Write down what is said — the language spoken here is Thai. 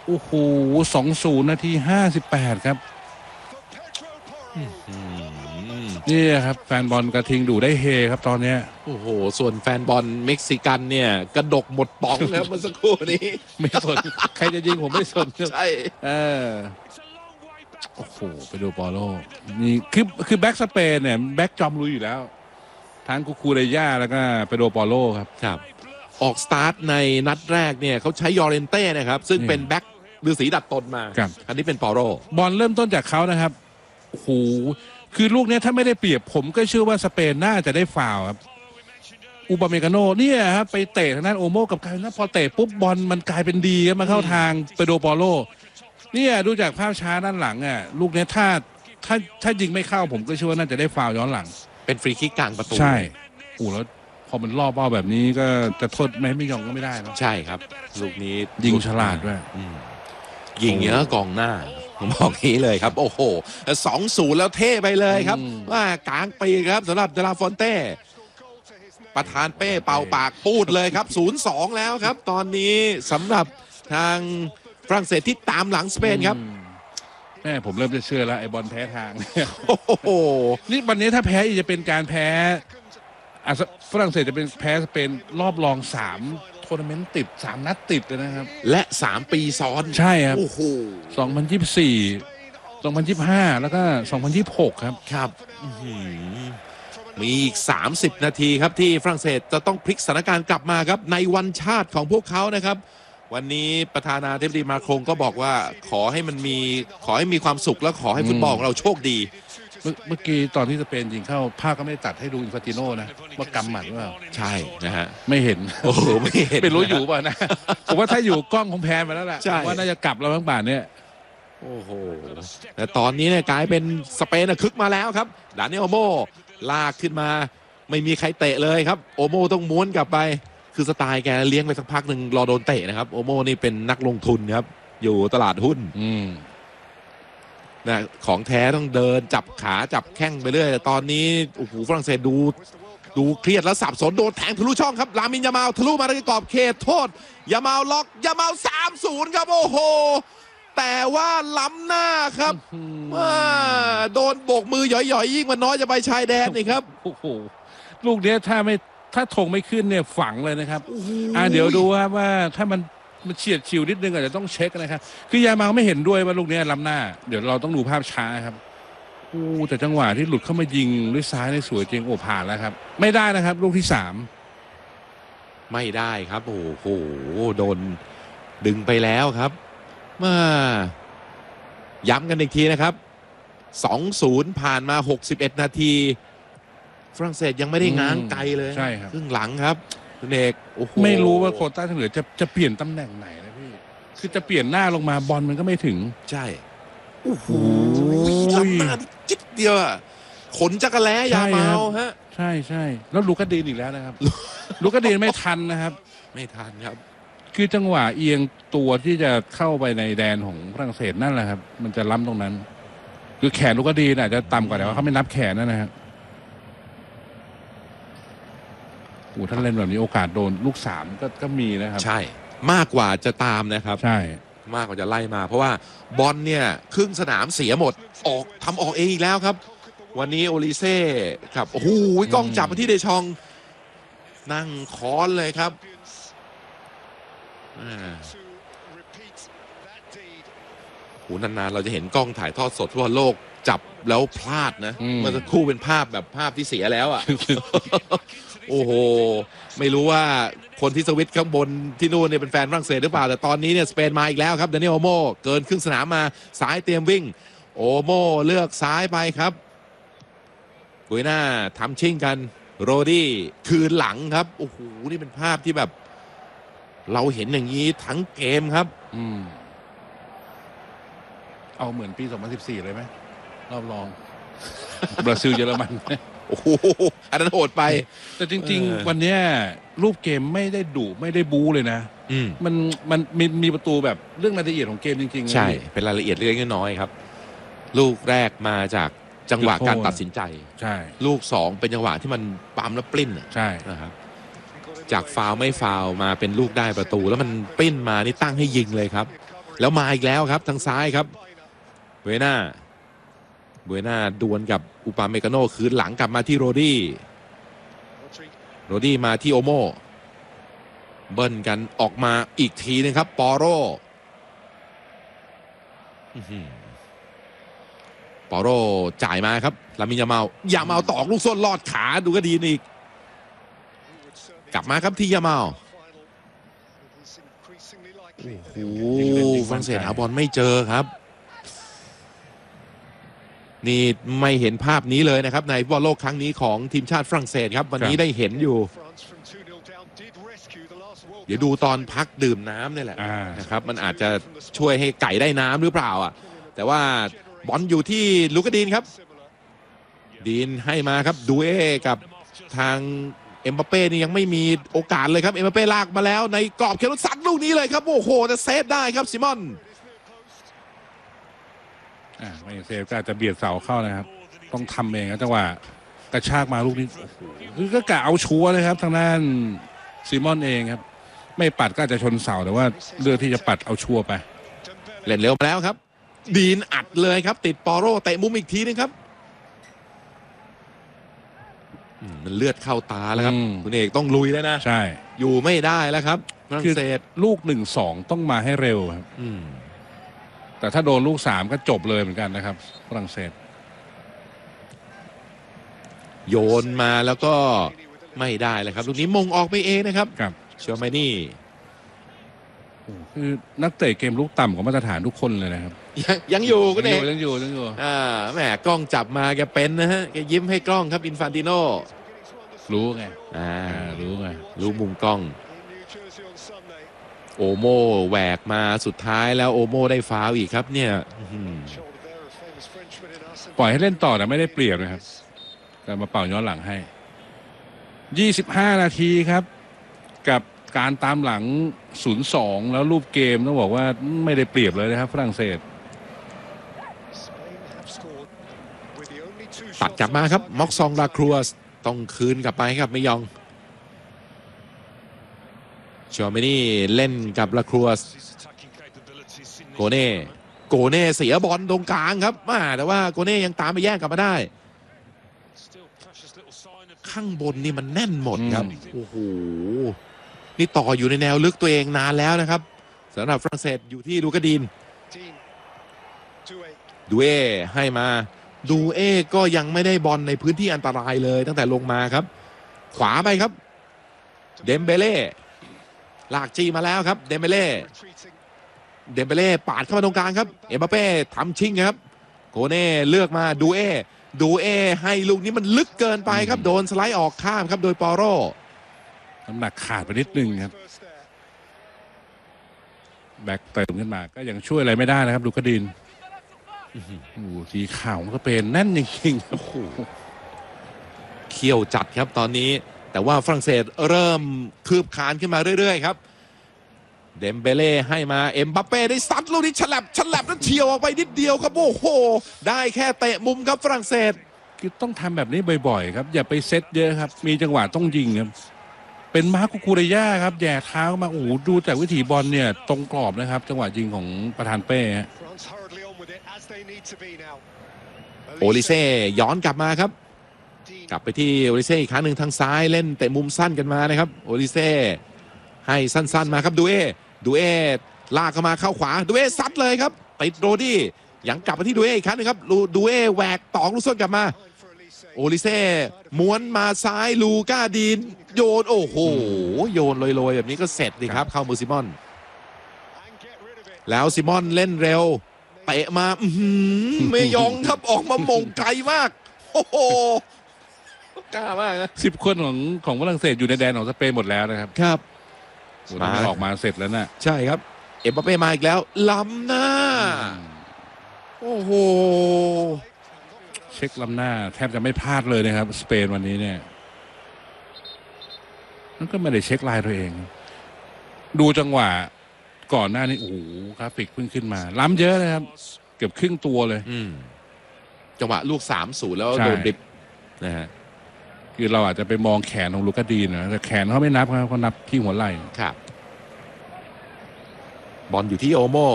โอ้โห2-0นาที58ครับนี่ครับแฟนบอลกระทิงดูได้เฮครับตอนนี้โอ้โหส่วนแฟนบอลเม็กซิกันเนี่ยกระดกหมดป๋องครับเมื่อสักครู่นี้ไม่สนใครจะยิงผมไม่สนใช่โอ้โหไปดูปอโลนี่คือแบ็กสเปนเนี่ยแบ็กจอมลุยอยู่แล้วทั้งคูเรย่าแล้วก็ไปดูปอโลครับออกสตาร์ทในนัดแรกเนี่ยเขาใช้ยอร์เรนเต้นะครับซึ่งเป็นแบ็กฤาษีดัดตนมาอันนี้เป็นปอโลบอลเริ่มต้นจากเขานะครับโอ้โหคือลูกนี้ถ้าไม่ได้เปรียบผมก็เชื่อว่าสเปนน่าจะได้ฟาวครับอูปาเมกาโนเนี่ยครับไปเตะทางด้านโอโมกับกลายนะพอเตะปุ๊บบอลมันกลายเป็นดีมาเข้าทางเปโดปอโลเนี่ยดูจากภาพช้าด้านหลังอ่ะลูกนี้ถ้ายิงไม่เข้าผมก็เชื่อว่าน่าจะได้ฟาวย้อนหลังเป็นฟรีคิกกลางประตูใช่โอ้แล้วพอมันรอบเป้าแบบนี้ก็จะโทษไม่ยอมก็ไม่ได้นะใช่ครับลูกนี้ยิงฉลาดด้วยยิงเยอะกองหน้าผมบอกนี้เลยครับโอ้โห2-0แล้วเท่ไปเลยครับว่ากลางปีครับสำหรับเดลาฟอนเต้ประธานเป้เป่าปากพูดเลยครับ 0-2 แล้วครับตอนนี้สำหรับทางฝรั่งเศสที่ตามหลังสเปนครับแม่ผมเริ่มจะเชื่อแล้วไอ้บอลแพ้ทางโอ้โหนี่วันนี้ถ้าแพ้จะเป็นการแพ้ฝรั่งเศสจะเป็นแพ้สเปนรอบรอง3ทัวร์นาเมนต์ติด3นัดติดเลยนะครับและ3ปีซ้อนใช่ครับโอ้โห 2024 2025แล้วก็2026ครับครับมีอีก30นาทีครับที่ฝรั่งเศสจะต้องพลิกสถานการณ์กลับมาครับในวันชาติของพวกเขานะครับวันนี้ประธานาธิบดีมาครงก็บอกว่าขอให้มีความสุขแล้วขอให้ฟุตบอลของเราโชคดีเมื่อกี้ตอนที่สเปนยิงเข้าภาพก็ไม่ได้ตัดให้ดูอินฟาติโน่นะว่ากำหมัดว่าใช่นะฮะไม่เห็นโอ้ไม่เห็นไม่รู้อยู่ป่ะนะผมว่าถ้าอยู่กล้องคงแพนมาแล้วแหละว่าน่าจะกลับแล้วทั้งบ่านเนี่ยโอ้โหแต่ตอนนี้เนี่ยกลายเป็นสเปนคึกมาแล้วครับดานิเอลโอโมลากขึ้นมาไม่มีใครเตะเลยครับโอโมต้องม้วนกลับไปคือสไตล์แกเลี้ยงไปสักพักหนึ่งรอโดนเตะนะครับโอโมนี่เป็นนักลงทุนครับอยู่ตลาดหุ้นนะของแท้ต้องเดินจับขาจับแข้งไปเรื่อยตอนนี้โอ้โหฝรั่งเศสดูเครียดแล้วสับสนโดนแทงทะลุช่องครับลามินยามาลทะลุมาในกรอบเขตโทษยามาลล็อกยามาล3-0ครับโอ้โหแต่ว่าล้ำหน้าครับโดนโบกมือหย่อยๆยิ่งมันน้อยจะไปชายแดนนี่ครับโอ้โหลูกนี้ถ้าธงไม่ขึ้นเนี่ยฝังเลยนะครับเดี๋ยวดูว่าถ้ามันเฉียดฉิวนิดนึงอาจจะต้องเช็คนะครับคือยามาไม่เห็นด้วยว่าลูกนี้ล้ำหน้าเดี๋ยวเราต้องดูภาพช้าครับแต่จังหวะที่หลุดเข้ามายิงด้วยซ้ายในสวยจริงโอ้ผ่านแล้วครับไม่ได้นะครับลูกที่3 ไม่ได้ครับโอ้โหโดนดึงไปแล้วครับมาย้ำกันอีกทีนะครับ 2-0 ผ่านมา61นาทีฝรั่งเศสยังไม่ได้ง้างไกลเลยใช่ครับครึ่งหลังครับคุณเอกโอ้โหไม่รู้ว่าโควต้าที่เหลือจะเปลี่ยนตำแหน่งไหนนะพี่คือจะเปลี่ยนหน้าลงมาบอลมันก็ไม่ถึงใช่โอ้โหล้ำหน้าจิตเดียวขนจักรแล้ยาเมาฮะใช่แล้วลูกาดีนอีกแล้วนะครับลูกาดีนไม่ทันนะครับไม่ทันครับคือจังหวะเอียงตัวที่จะเข้าไปในแดนของฝรั่งเศสนั่นแหละครับมันจะล้ำตรงนั้นคือแขนลูกาดีนอาจจะต่ำกว่าแต่ว่าเขาไม่นับแขนนั่นนะครับท่านเล่นแบบนี้โอกาสโดนลูก3ก็มีนะครับใช่มากกว่าจะตามนะครับใช่มากกว่าจะไล่มาเพราะว่าบอลเนี่ยครึ่งสนามเสียหมดทำออกเองอีกแล้วครับวันนี้โอลิเซ่ครับโอ้โหกล้องจับมาที่เดชองนั่งค้อนเลยครับโหนานๆเราจะเห็นกล้องถ่ายทอดสดทั่วโลกจับแล้วพลาดนะเมื่อสักครู่เป็นภาพแบบภาพที่เสียแล้วอ่ะ โอ้โหไม่รู้ว่าคนที่สวิตช์ข้างบนที่นู่นเนี่ยเป็นแฟนฝรั่งเศสหรือเปล่าแต่ตอนนี้เนี่ยสเปนมาอีกแล้วครับดานิเอลโอโมเกินครึ่งสนามมาซ้ายเตรียมวิ่งโอโมเลือกซ้ายไปครับกุยหน้าทำชิ่งกันโรดี้คืนหลังครับโอ้โหนี่เป็นภาพที่แบบเราเห็นอย่างนี้ทั้งเกมครับเอาเหมือนปี2014เลยไหมรอบรองบราซิลเยอรมันโอ้โหอันนั้นโหดไปแต่จริงๆวันนี้รูปเกมไม่ได้ดุไม่ได้บู๊เลยนะมันมีประตูแบบเรื่องรายละเอียดของเกมจริงๆใช่เป็นรายละเอียดเล็กน้อยครับลูกแรกมาจากจังหวะการตัดสินใจใช่ลูก2เป็นจังหวะที่มันปั๊มแล้วปลิ้นใช่นะครับจากฟาวไม่ฟาวมาเป็นลูกได้ประตูแล้วมันปลิ้นมานี่ตั้งให้ยิงเลยครับแล้วมาอีกแล้วครับทางซ้ายครับเบน่าดวลกับอุปาเมกาโนคืนหลังกลับมาที่โรดี้มาที่โอโมเบิ้ลกันออกมาอีกทีนึงครับปอโรจ่ายมาครับลามินยาเมาตอกลูกส้นลอดขาดูก็ดีอีกกลับมาครับที่ยาเมาโอ้โหฝรั่งเศสหาบอลไม่เจอครับนี่ไม่เห็นภาพนี้เลยนะครับในฟุตบอลโลกครั้งนี้ของทีมชาติฝรั่งเศสครับวันนี้ได้เห็นอยู่เดี๋ยวดูตอนพักดื่มน้ำนี่แหละนะครับมันอาจจะช่วยให้ไก่ได้น้ำหรือเปล่าอ่ะแต่ว่าบอลอยู่ที่ลูกาดีนครับดีนให้มาครับดูเอกับทางเอ็มบัปเป้นี่ยังไม่มีโอกาสเลยครับเอ็มบัปเป้ลากมาแล้วในกรอบเขตสัตว์ลูกนี้เลยครับโอ้โหจะเซฟได้ครับซิมอนไม่เซฟก็อาจจะเบียดเสาเข้านะครับต้องทำเองนะจังหวะกระชากมาลูกนี้คือก็กะเอาชัวร์เลยครับทางด้านซิมอนเองครับไม่ปัดก็อาจจะชนเสาแต่ว่าเลือกที่จะปัดเอาชัวร์ไปเล่นเร็วมาแล้วครับดีนอัดเลยครับติดปอโรเตะมุมอีกทีนึงครับมันเลือดเข้าตาแล้วครับคุณเอกต้องลุยแล้วนะใช่อยู่ไม่ได้แล้วครับฝรั่งเศสลูก 1-2 ต้องมาให้เร็วครับแต่ถ้าโดนลูก 3ก็จบเลยเหมือนกันนะครับฝรั่งเศสโยนมาแล้วก็ไม่ได้เลยครับลูกนี้มงออกไปเองนะครับเชอร์แมนี่คือนักเตะเกมลูกต่ำของมาตรฐานทุกคนเลยนะครับยังอยู่คุณเอกยังอยู่แหมกล้องจับมาแกเป็นนะฮะแกยิ้มให้กล้องครับอินฟานติโนรู้ไงรู้มุมกล้องโอโมแหวกมาสุดท้ายแล้วโอโมได้ฟาวล์อีกครับเนี่ยปล่อยให้เล่นต่อแต่ไม่ได้เปรียบนะครับแต่มาเป่าย้อนหลังให้25 นาทีครับกับการตามหลัง 0-2 แล้วรูปเกมต้องบอกว่าไม่ได้เปรียบเลยนะครับฝรั่งเศสตัดกลับมาครับม็อกซองลาครัวต้องคืนกลับไปครับไม่ยองชอเมนี่เล่นกับลาครัวโกเน่เสียบอลตรงกลางครับแต่ว่าโกเน่ยังตามไปแย่งกลับมาได้ข้างบนนี่มันแน่นหมดครับโอ้โหนี่ต่ออยู่ในแนวลึกตัวเองนานแล้วนะครับสำหรับฝรั่งเศสอยู่ที่ลูกาดีนดูเอให้มาดูเอก็ยังไม่ได้บอลในพื้นที่อันตรายเลยตั้งแต่ลงมาครับขวาไปครับเดมเบเล่ลากจี้มาแล้วครับเดมเบเล่ปาดเข้ามาตรงกลางครับเอ็มบัปเป้ทำชิงครับโกเน่เลือกมาดูเอให้ลูกนี้มันลึกเกินไปครับโดนสไลด์ออกข้ามครับโดยปอโรน้ำหนักขาดไปนิดนึงครับแบ็คเติมขึ้นมาก็ยังช่วยอะไรไม่ได้นะครับลูกาดินสีขาวก็เป็นแน่นจริงๆโอ้โหเขี้ยวจัดครับตอนนี้แต่ว่าฝรั่งเศสเริ่มคืบคลานขึ้นมาเรื่อยๆครับเดมเบเล่ให้มาเอ็มบัปเป้ได้ซัดลูกนี้ฉลับแล้วเฉียวออกไปนิดเดียวครับโอ้โหได้แค่เตะมุมครับฝรั่งเศสคือต้องทำแบบนี้บ่อยๆครับอย่าไปเซตเยอะครับมีจังหวะต้องยิงครับเป็นมาร์คุคูเรย่าครับแย่เท้ามาโอ้โหดูจากวิถีบอลเนี่ยตรงกรอบนะครับจังหวะยิงของประธานเป้โอลิเซ่ย้อนกลับมาครับกลับไปที่โอลิเซ่อีกครั้งหนึ่งทางซ้ายเล่นเตะมุมสั้นกันมานะครับโอลิเซ่ให้สั้นๆมาครับดูเอลากเข้ามาเข้าขวาดูเอซัดเลยครับติดโรดี้ยังกลับไปที่ดูเออีกครั้งนึงครับดูเอแหวกตอกลูกส้นกลับมาโอลิเซ่ม้วนมาซ้ายลูก้าดีนโยนโอ้โหโยนลอยๆแบบนี้ก็เสร็จดีครับเข้ามือซิมอนแล้วซิมอนเล่นเร็วเตะมาเมยองครับออกมามงไกลมากโอ้โหกล้ามากนะ 10 คนของฝรั่งเศสอยู่ในแดนของสเปนหมดแล้วนะครับครับมาออกมาเสร็จแล้วนะใช่ครับเอ็มบัปเป้มาอีกแล้วล้ำหน้าโอ้โหเช็คล้ำหน้าแทบจะไม่พลาดเลยนะครับสเปนวันนี้เนี่ยนั่นก็ไม่ได้เช็คลายตัวเองดูจังหวะก่อนหน้านี้โอ้โหกราฟิกเพิ่งขึ้นมาล้ำเยอะนะครับเกือบครึ่งตัวเลยจังหวะลูก 3-0 แล้วโดนดิบนะฮะคือเราอาจจะไปมองแขนของลูกาดีนนะแต่แขนเขาไม่นับครับเขานับที่หัวไหล่ครับบอลอยู่ที่โอโม